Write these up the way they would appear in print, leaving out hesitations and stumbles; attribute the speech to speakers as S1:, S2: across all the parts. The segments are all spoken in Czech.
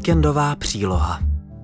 S1: Víkendová příloha.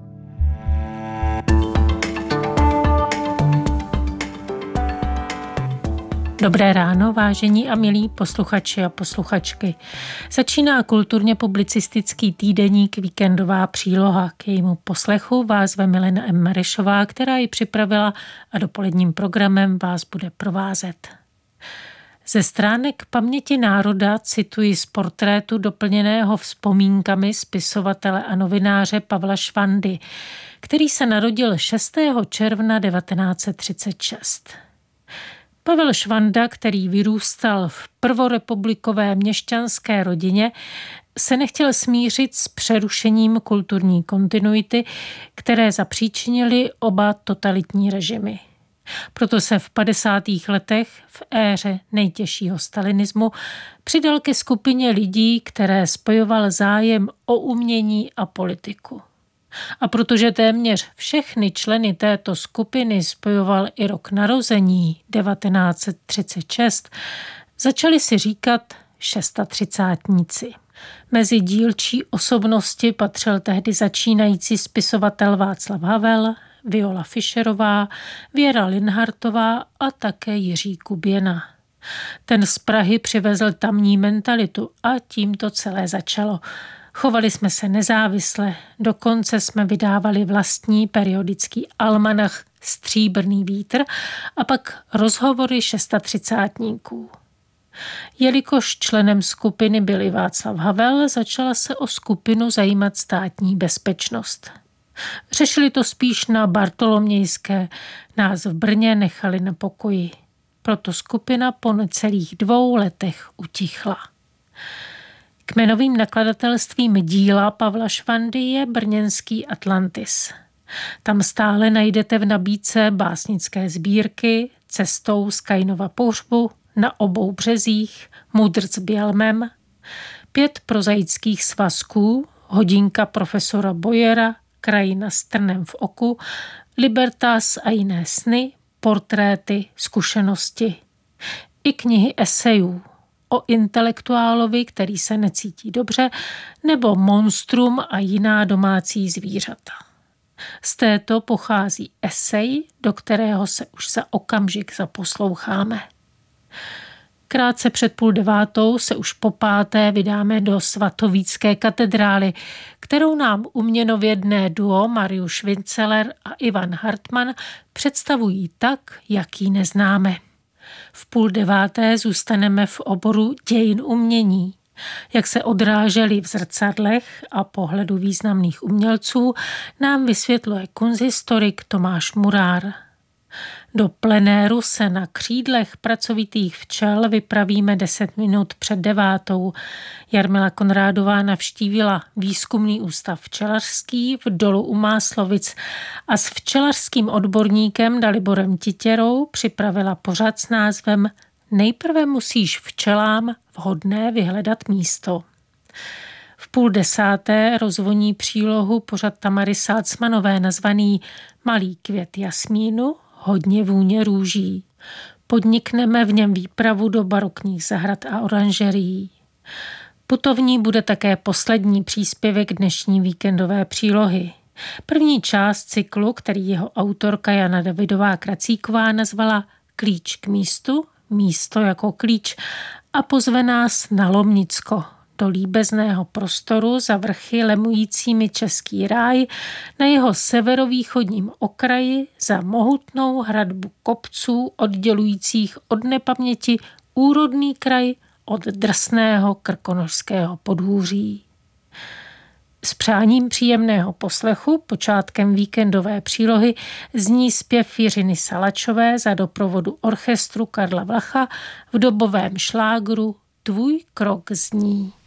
S2: Dobré ráno, vážení a milí posluchači a posluchačky. Začíná kulturně publicistický týdeník Víkendová příloha. K jejímu poslechu vás ve Milena M. Marešová, která ji připravila a dopoledním programem vás bude provázet. Ze stránek Paměti národa cituji z portrétu doplněného vzpomínkami spisovatele a novináře Pavla Švandy, který se narodil 6. června 1936. Pavel Švanda, který vyrůstal v prvorepublikové měšťanské rodině, se nechtěl smířit s přerušením kulturní kontinuity, které zapříčinily oba totalitní režimy. Proto se v 50. letech, v éře nejtěžšího stalinismu, přidal ke skupině lidí, které spojoval zájem o umění a politiku. A protože téměř všechny členy této skupiny spojoval i rok narození 1936, začali si říkat šestatřicátníci. Mezi dílčí osobnosti patřil tehdy začínající spisovatel Václav Havel, Viola Fischerová, Věra Linhartová a také Jiří Kuběna. Ten z Prahy přivezl tamní mentalitu a tím to celé začalo. Chovali jsme se nezávisle, dokonce jsme vydávali vlastní periodický almanach Stříbrný vítr a pak rozhovory šestatřicátníků. Jelikož členem skupiny byl i Václav Havel, začala se o skupinu zajímat Státní bezpečnost. Řešili to spíš na Bartolomějské, nás v Brně nechali na pokoji. Proto skupina po necelých 2 letech utichla. Kmenovým nakladatelstvím díla Pavla Švandy je brněnský Atlantis. Tam stále najdete v nabídce básnické sbírky Cestou z Kainova pohřbu, Na obou březích, Mudrc Bělmem, 5 prozaických svazků, Hodinka profesora Bojera, Krajina s trnem v oku, Libertas a jiné sny, portréty, zkušenosti. I knihy esejů o intelektuálovi, který se necítí dobře, nebo monstrum a jiná domácí zvířata. Z této pochází esej, do kterého se už za okamžik zaposloucháme. Krátce před 8:30 se už po 5. vydáme do Svatovícké katedrály, kterou nám uměnovědné duo Mariusz Winceler a Ivan Hartmann představují tak, jak ji neznáme. V 8:30 zůstaneme v oboru dějin umění. Jak se odrážely v zrcadlech a pohledu významných umělců, nám vysvětluje kunsthistorik Tomáš Murár. Do plenéru se na křídlech pracovitých včel vypravíme 10 minut před 9. Jarmila Konrádová navštívila Výzkumný ústav včelařský v Dolu u Máslovic a s včelařským odborníkem Daliborem Titěrou připravila pořad s názvem Nejprve musíš včelám vhodné vyhledat místo. V 9:30 rozvoní přílohu pořad Tamary Salcmanové nazvaný Malý květ jasmínu, hodně vůně růží. Podnikneme v něm výpravu do barokních zahrad a oranžerií. Putovní bude také poslední příspěvek dnešní víkendové přílohy. První část cyklu, který jeho autorka Jana Davidová Kracíková nazvala Klíč k místu, místo jako klíč, a pozve nás na Lomnicko, do líbezného prostoru za vrchy lemujícími Český ráj, na jeho severovýchodním okraji za mohutnou hradbu kopců oddělujících od nepaměti úrodný kraj od drsného krkonošského podhůří. S přáním příjemného poslechu počátkem víkendové přílohy zní zpěv Jiřiny Salačové za doprovodu orchestru Karla Vlacha v dobovém šlágru Tvůj krok zní.